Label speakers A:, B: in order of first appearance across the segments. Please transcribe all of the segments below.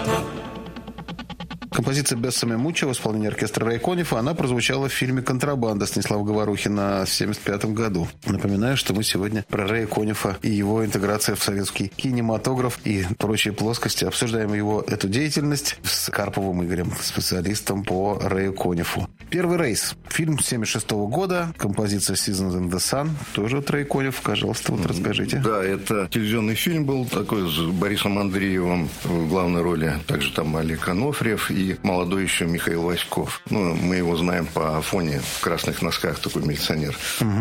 A: Композиция «Бессаме Мучо» в исполнении оркестра Рэй Конифа, она прозвучала в фильме «Контрабанда» Станислава Говорухина в 1975 году. Напоминаю, что мы сегодня про Рэя Конифа и его интеграцию в советский кинематограф и прочие плоскости. Обсуждаем эту деятельность с Карповым Игорем, специалистом по Рэю Конифу. «Первый рейс». Фильм 1976 года. Композиция «Seasons in the Sun». Тоже от Рэй Кониф. Пожалуйста, вот расскажите.
B: Да, это телевизионный фильм был такой с Борисом Андреевым в главной роли. Также там Олег Анофриев и молодой еще Михаил Васьков. Ну, мы его знаем по Афоне в красных носках, такой милиционер.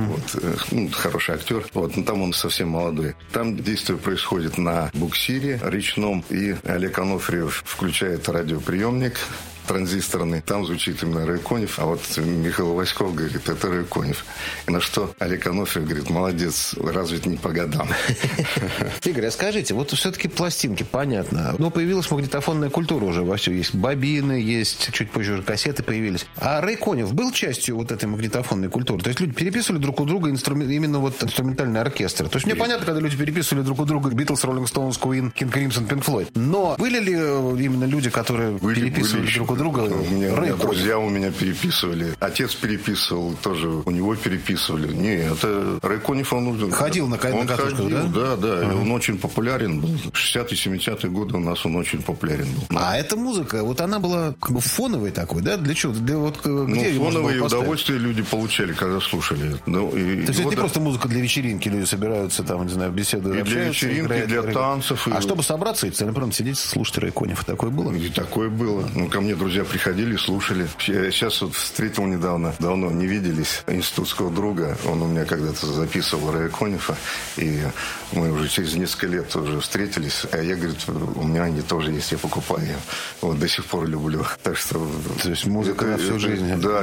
B: Вот. Хороший актер. Вот. Но там он совсем молодой. Там действие происходит на буксире речном, и Олег Анофриев включает радиоприемник транзисторный. Там звучит именно Рэй Кониф, а вот Михаил Васьков говорит, это Рэй Кониф. И на что Олег Анофриев говорит, молодец, разве не по годам?
A: Игорь, а скажите, вот все-таки пластинки, понятно. Но появилась магнитофонная культура уже вовсю. Есть бобины, есть чуть позже уже кассеты появились. А Рэй Кониф был частью вот этой магнитофонной культуры? То есть люди переписывали друг у друга именно вот инструментальные оркестры. То есть мне понятно, когда люди переписывали друг у друга Битлз, Роллинг Стоунс, Куин, Кинг Кримсон, Пинк Флойд. Но были ли именно люди, которые переписывали друг у друга?
B: У меня друзья переписывали. Отец переписывал, тоже у него переписывали. Не, это Рэй Кониф, он
A: ходил на катушках, да?
B: Да. Он очень популярен был. 60-е, 70-е годы у нас он очень популярен был.
A: А эта музыка, вот она была как бы фоновой такой, да? Для чего? Где
B: фоновые удовольствия люди получали, когда слушали.
A: То есть это не просто музыка для вечеринки, люди собираются там, не знаю, беседуют,
B: общаются. Для вечеринки, для танцев.
A: А чтобы собраться и целенаправленно сидеть и слушать Рэй Конифа, такое было?
B: И такое было. Ко мне друзья приходили, слушали. Я сейчас вот встретил недавно, давно не виделись, институтского друга. Он у меня когда-то записывал Рэя Конифа. И мы уже через несколько лет уже встретились. А я, говорит, у меня они тоже есть, я покупаю. Вот до сих пор люблю. Так что...
A: То есть музыка на всю жизнь.
B: Да,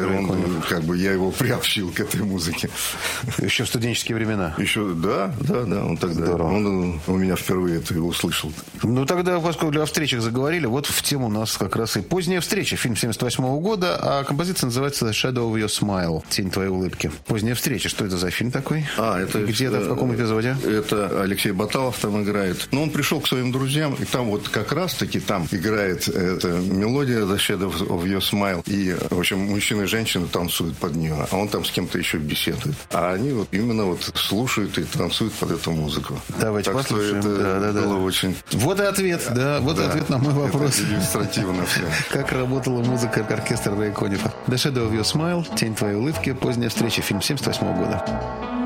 B: я его приобщил к этой музыке.
A: Еще в студенческие времена.
B: Еще, да. Он тогда... Он у меня впервые это его услышал.
A: Ну, тогда, поскольку о встречах заговорили, вот в тему у нас как раз и «Поздняя встреча». Фильм 1978 года, а композиция называется «The Shadow of Your Smile». «Тень твоей улыбки». «Поздняя встреча». Что это за фильм такой?
B: Это...
A: Где-то в каком эпизоде?
B: Это Алексей Баталов там играет. Но он пришел к своим друзьям, и там вот как раз-таки там играет эта мелодия «The Shadow of Your Smile». И, в общем, мужчины и женщины танцуют под нее, а он там с кем-то еще беседует. А они вот именно вот слушают и танцуют под эту музыку.
A: Давайте
B: так
A: послушаем.
B: Что это было очень...
A: Вот и ответ, Вот ответ на мой вопрос.
B: Это иллюстративно все.
A: Как работала музыка оркестра Рэя Конифа. «The Shadow of Your Smile», «Тень твоей улыбки», «Поздняя встреча», фильм 1978 года.